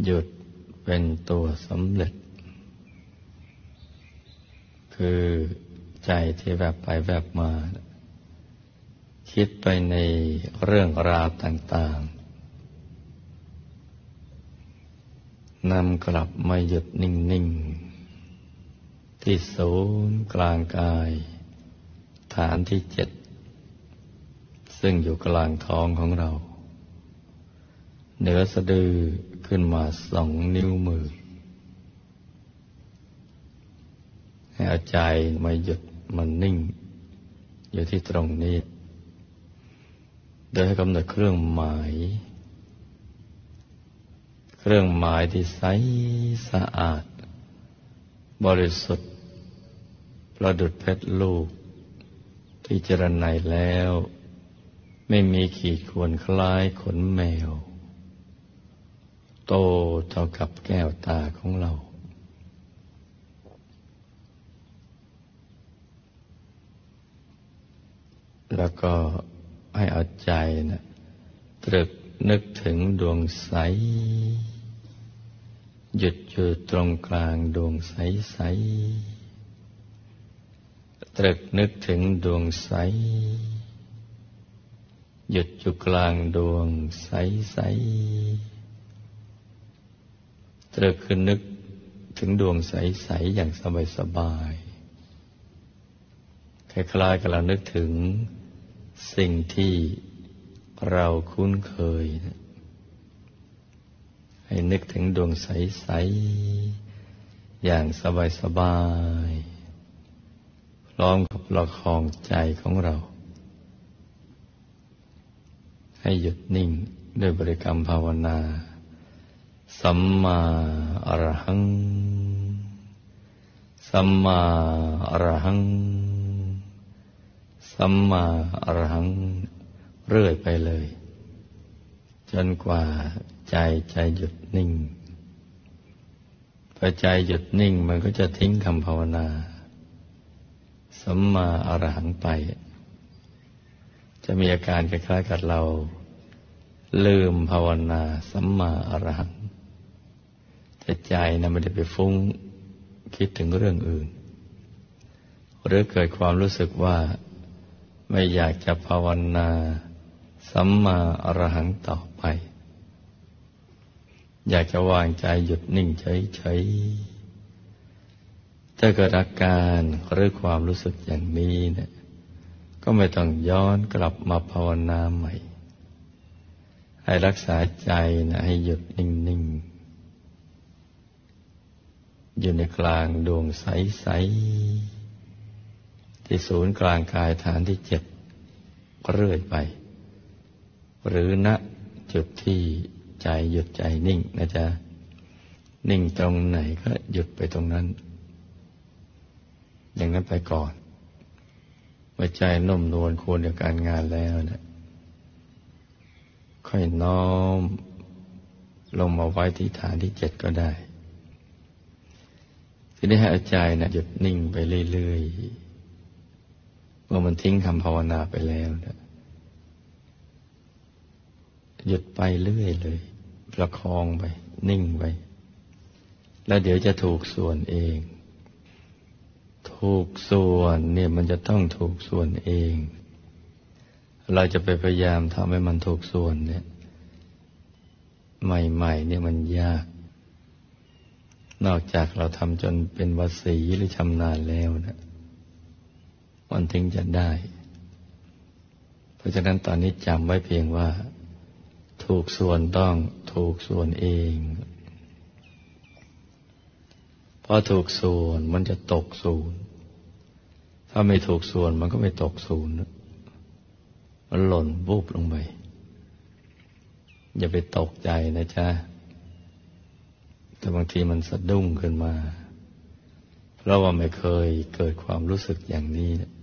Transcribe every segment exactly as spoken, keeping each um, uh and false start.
หยุดเป็นตัวสำเร็จคือใจที่แวบไปแวบมาคิดไปในเรื่องราวต่างๆนำกลับมาหยุดนิ่งๆที่ศูนย์กลางกายฐานที่เจ็ดซึ่งอยู่กลางท้องของเราเหนือสะดือขึ้นมาสองนิ้วมือให้เอาใจมาหยุดมันนิ่งอยู่ที่ตรงนี้โดยให้กำหนดเครื่องหมายเครื่องหมายที่ใสสะอาดบริสุทธิ์ประดุจเพชรลูกที่เจรไนแล้วไม่มีขีดข่วนคล้ายขนแมวโตเท่ากับแก้วตาของเราแล้วก็ให้เอาใจนะตรึกนึกถึงดวงใสหยุดอยู่ตรงกลางดวงใสใสตรึกนึกถึงดวงใสหยุดอยู่กลางดวงใสใสตรึกคือนึกถึงดวงใสใสอย่างสบายสบายคล้ายๆกับเรานึกถึงสิ่งที่เราคุ้นเคยให้นึกถึงดวงใสๆอย่างสบายๆพร้อมกับประคองใจของเราให้หยุดนิ่งด้วยบริกรรมภาวนาสัมมาอรหังสัมมาอรหังสัมมาอรหังเรื่อยไปเลยจนกว่าใจใจหยุดนิ่งพอใจหยุดนิ่งมันก็จะทิ้งคำภาวนาสัมมาอรหังไปจะมีอาการคล้ายๆกับเราลืมภาวนาสัมมาอรหังแต่ใจนะไม่ได้ไปฟุ้งคิดถึงเรื่องอื่นหรือเกิดความรู้สึกว่าไม่อยากจะภาวนาสัมมาอรหังต่อไปอยากจะวางใจหยุดนิ่งเฉยๆถ้าเกิดอาการหรือความรู้สึกอย่างนี้เนี่ยก็ไม่ต้องย้อนกลับมาภาวนาใหม่ให้รักษาใจนะให้หยุดนิ่งๆอยู่ในกลางดวงใสๆที่ศูนย์กลางกายฐานที่เจ็ดเรื่อยไปหรือณจุดที่ใจหยุดใจนิ่งนะจ๊ะนิ่งตรงไหนก็หยุดไปตรงนั้นอย่างนั้นไปก่อนเมื่อใจนุ่มนวลควรกับการงานแล้วนะค่อยน้อมลงมาไว้ที่ฐานที่เจ็ดก็ได้ทีนี้ให้ใจนะหยุดนิ่งไปเรื่อยๆเมื่อมันทิ้งคำภาวนาไปแล้วนะหยุดไปเรื่อยเลยประคองไปนิ่งไปแล้วเดี๋ยวจะถูกส่วนเองถูกส่วนเนี่ยมันจะต้องถูกส่วนเองเราจะไปพยายามทำให้มันถูกส่วนเนี่ยใหม่ๆเนี่ยมันยากนอกจากเราทำจนเป็นวสีหรือชำนาญแล้วนะมันถึงจะได้เพราะฉะนั้นตอนนี้จำไว้เพียงว่าถูกส่วนต้องถูกส่วนเองพอถูกส่วนมันจะตกศูนย์ถ้าไม่ถูกส่วนมันก็ไม่ตกศูนย์มันหล่นบุบลงไปอย่าไปตกใจนะจ๊ะแต่บางทีมันสะดุ้งขึ้นมาเพราะว่าไม่เคยเกิดความรู้สึกอย่างนี้นะ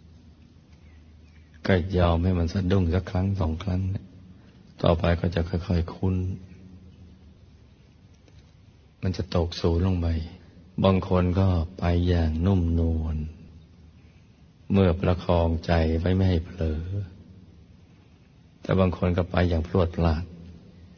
ก็ยอมให้มันสะดุ้งสักครั้งสองครั้งนะต่อไปก็จะค่อยๆคุ้นมันจะตกศูนย์ลงไปบางคนก็ไปอย่างนุ่มนวลเมื่อประคองใจไว้ไม่ให้เผลอแต่บางคนก็ไปอย่างพรวดพลาด